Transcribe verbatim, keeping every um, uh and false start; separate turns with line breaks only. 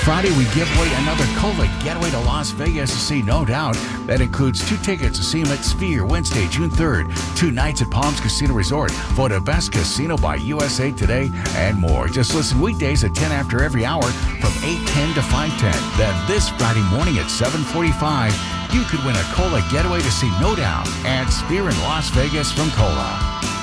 Friday, we give away another Cola Getaway to Las Vegas to see No Doubt. That includes two tickets to see him at Sphere Wednesday, June third, two nights at Palms Casino Resort, voted Best Casino by U S A Today, and more. Just listen weekdays at ten after every hour from eight ten to five ten. Then this Friday morning at seven forty-five, you could win a Cola Getaway to see No Doubt at Sphere in Las Vegas from Cola.